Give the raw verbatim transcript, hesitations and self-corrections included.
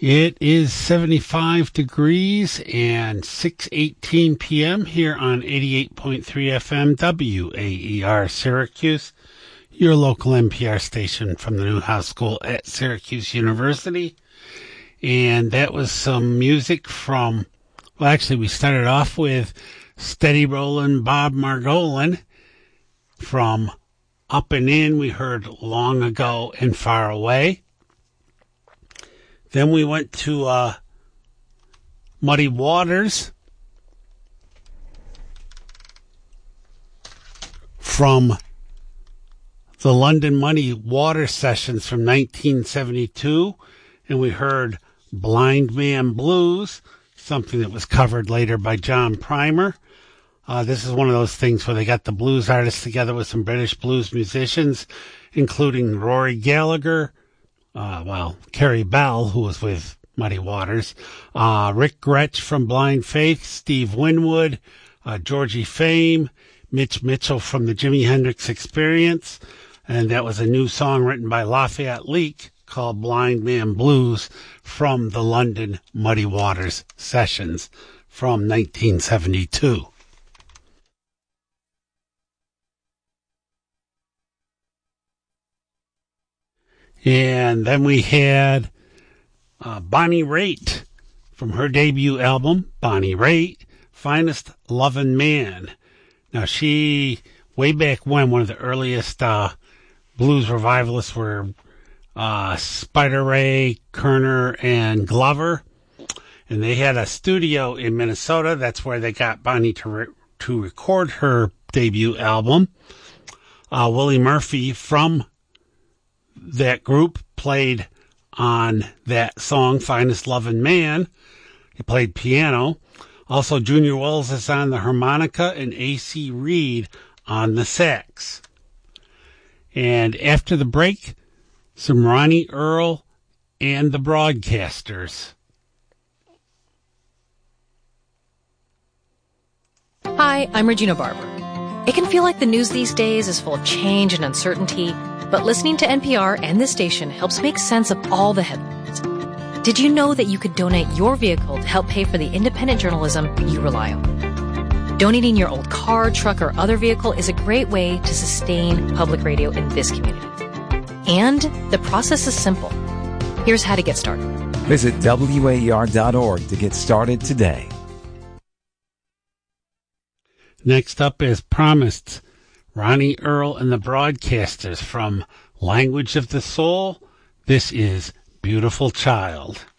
It is seventy-five degrees and six eighteen p.m. here on eighty-eight point three F M W A E R Syracuse, your local N P R station from the Newhouse School at Syracuse University. And that was some music from, well, actually, we started off with Steady Rollin' Bob Margolin. From Up and In, we heard Long Ago and Far Away. Then we went to uh, Muddy Waters from the London Muddy Water Sessions from nineteen seventy-two. And we heard Blind Man Blues, something that was covered later by John Primer. Uh, this is one of those things where they got the blues artists together with some British blues musicians, including Rory Gallagher, Uh, well, Carrie Bell, who was with Muddy Waters, uh, Rick Gretsch from Blind Faith, Steve Winwood, uh, Georgie Fame, Mitch Mitchell from the Jimi Hendrix Experience, and that was a new song written by Lafayette Leak called Blind Man Blues from the London Muddy Waters Sessions from nineteen seventy-two. And then we had uh, Bonnie Raitt from her debut album, Bonnie Raitt, Finest Lovin' Man. Now, she, way back when, one of the earliest uh, blues revivalists were uh, Spider Ray, Kerner, and Glover. And they had a studio in Minnesota. That's where they got Bonnie to, re- to record her debut album. Uh, Willie Murphy from that group played on that song, Finest Lovin' Man. He played piano. Also, Junior Wells is on the harmonica and A C Reed on the sax. And after the break, some Ronnie Earl and the Broadcasters. Hi, I'm Regina Barber. It can feel like the news these days is full of change and uncertainty, but listening to N P R and this station helps make sense of all the headlines. Did you know that you could donate your vehicle to help pay for the independent journalism you rely on? Donating your old car, truck, or other vehicle is a great way to sustain public radio in this community. And the process is simple. Here's how to get started. Visit W A E R dot org to get started today. Next up, as promised, Ronnie Earl and the Broadcasters from Language of the Soul. This is Beautiful Child.